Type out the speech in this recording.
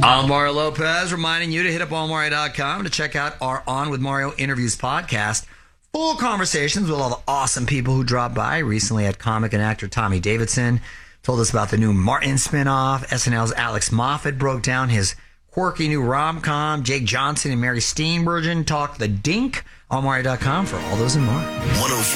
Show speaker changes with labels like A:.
A: I'm Mario Lopez, reminding you to hit up allmario.com to check out our On With Mario Interviews podcast. Full conversations with all the awesome people who dropped by. Recently had comic and actor Tommy Davidson. Told us about the new Martin spinoff. SNL's Alex Moffat broke down his quirky new rom-com. Jake Johnson and Mary Steenburgen talked the dink. Allmario.com for all those and more.
B: 104.